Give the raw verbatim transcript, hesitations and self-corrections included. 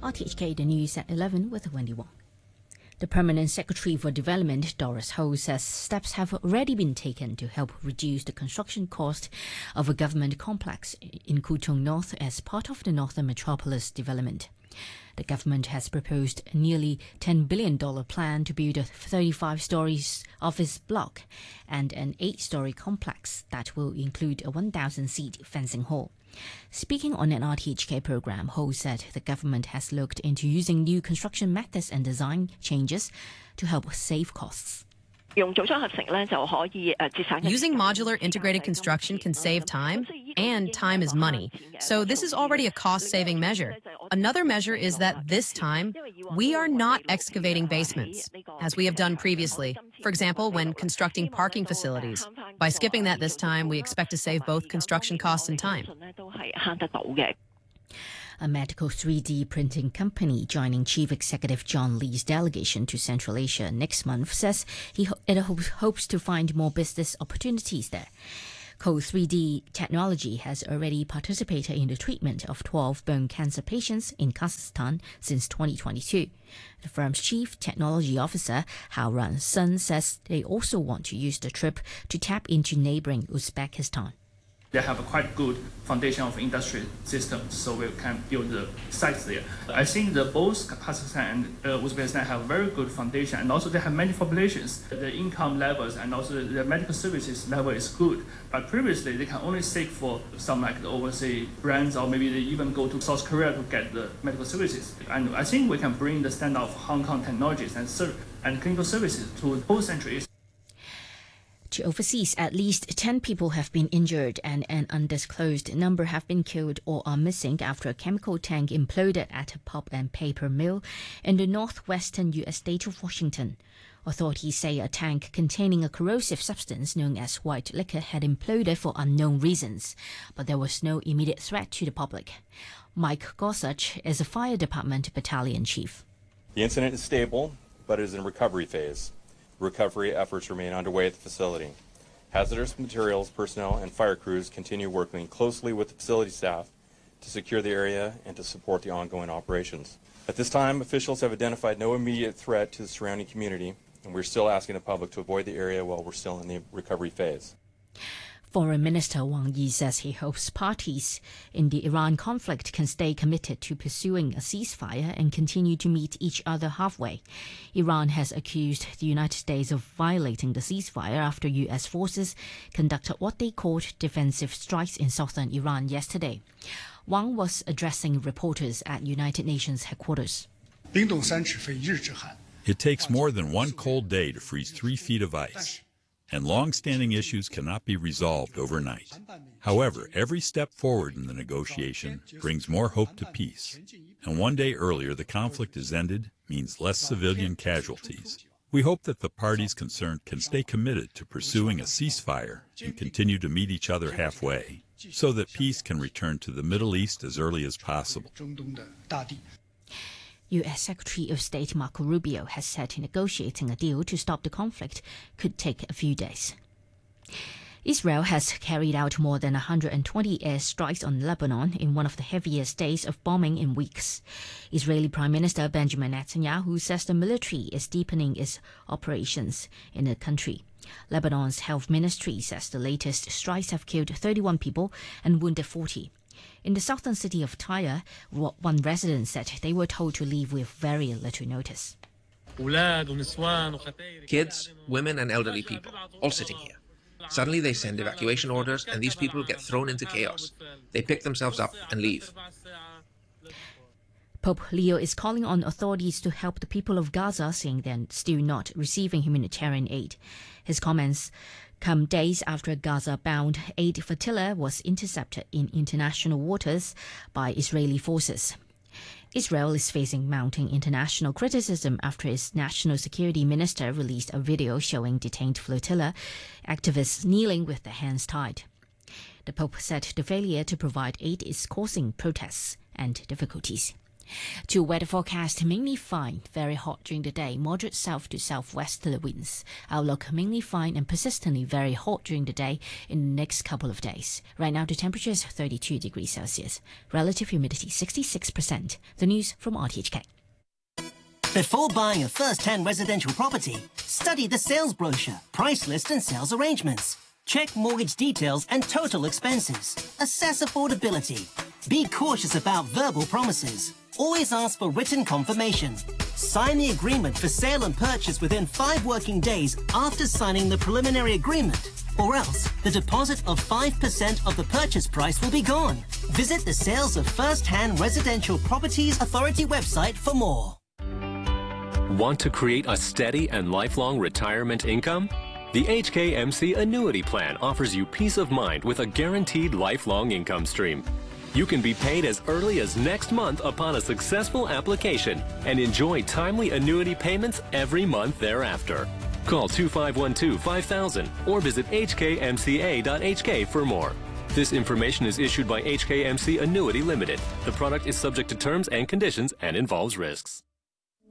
R T H K, the news at eleven with Wendy Wong. The Permanent Secretary for Development, Doris Ho, says steps have already been taken to help reduce the construction cost of a government complex in Kutong North as part of the Northern Metropolis development. The government has proposed a nearly ten billion dollars plan to build a thirty-five stories office block and an eight-story complex that will include a one thousand seat fencing hall. Speaking on an R T H K program, Ho said the government has looked into using new construction methods and design changes to help save costs. Using modular integrated construction can save time, and time is money. So this is already a cost-saving measure. Another measure is that this time, we are not excavating basements, as we have done previously. For example, when constructing parking facilities. By skipping that this time, we expect to save both construction costs and time. A medical three D printing company joining Chief Executive John Lee's delegation to Central Asia next month says he ho- it hopes to find more business opportunities there. Co three D technology has already participated in the treatment of twelve bone cancer patients in Kazakhstan since twenty twenty-two. The firm's chief technology officer, Hao Ran Sun, says they also want to use the trip to tap into neighboring Uzbekistan. They have a quite good foundation of industry systems, so we can build the sites there. I think that both Kazakhstan and uh, Uzbekistan have very good foundation, and also they have many populations. The income levels and also the medical services level is good. But previously, they can only seek for some like the overseas brands, or maybe they even go to South Korea to get the medical services. And I think we can bring the standard of Hong Kong technologies and ser- and clinical services to whole Central Asia. To overseas, at least ten people have been injured and an undisclosed number have been killed or are missing after a chemical tank imploded at a pulp and paper mill in the northwestern U S state of Washington. Authorities say a tank containing a corrosive substance known as white liquor had imploded for unknown reasons, but there was no immediate threat to the public. Mike Gorsuch is a fire department battalion chief. The incident is stable, but it is in recovery phase. Recovery efforts remain underway at the facility. Hazardous materials personnel and fire crews continue working closely with the facility staff to secure the area and to support the ongoing operations. At this time, officials have identified no immediate threat to the surrounding community, and we're still asking the public to avoid the area while we're still in the recovery phase. Foreign Minister Wang Yi says he hopes parties in the Iran conflict can stay committed to pursuing a ceasefire and continue to meet each other halfway. Iran has accused the United States of violating the ceasefire after U S forces conducted what they called defensive strikes in southern Iran yesterday. Wang was addressing reporters at United Nations headquarters. It takes more than one cold day to freeze three feet of ice. And long-standing issues cannot be resolved overnight. However, every step forward in the negotiation brings more hope to peace. And one day earlier the conflict is ended means less civilian casualties. We hope that the parties concerned can stay committed to pursuing a ceasefire and continue to meet each other halfway, so that peace can return to the Middle East as early as possible. U S Secretary of State Marco Rubio has said negotiating a deal to stop the conflict could take a few days. Israel has carried out more than one hundred twenty airstrikes on Lebanon in one of the heaviest days of bombing in weeks. Israeli Prime Minister Benjamin Netanyahu says the military is deepening its operations in the country. Lebanon's health ministry says the latest strikes have killed thirty-one people and wounded forty. In the southern city of Tyre, one resident said they were told to leave with very little notice. Kids, women and elderly people, all sitting here. Suddenly they send evacuation orders and these people get thrown into chaos. They pick themselves up and leave. Pope Leo is calling on authorities to help the people of Gaza, saying they're still not receiving humanitarian aid. His comments come days after a Gaza-bound aid flotilla was intercepted in international waters by Israeli forces. Israel is facing mounting international criticism after its national security minister released a video showing detained flotilla activists kneeling with their hands tied. The Pope said the failure to provide aid is causing protests and difficulties. To weather forecast, mainly fine, very hot during the day, moderate south to southwesterly winds. Outlook, mainly fine and persistently very hot during the day in the next couple of days. Right now the temperature is thirty-two degrees Celsius. Relative humidity sixty-six percent. The news from R T H K. Before buying a first-hand residential property, study the sales brochure, price list and sales arrangements. Check mortgage details and total expenses. Assess affordability. Be cautious about verbal promises. Always ask for written confirmation. Sign the agreement for sale and purchase within five working days after signing the preliminary agreement, or else the deposit of five percent of the purchase price will be gone. Visit the Sales of First-Hand Residential Properties Authority website for more. Want to create a steady and lifelong retirement income? The H K M C Annuity Plan offers you peace of mind with a guaranteed lifelong income stream. You can be paid as early as next month upon a successful application and enjoy timely annuity payments every month thereafter. Call two five one two, five thousand or visit h k m c a dot h k for more. This information is issued by H K M C Annuity Limited. The product is subject to terms and conditions and involves risks.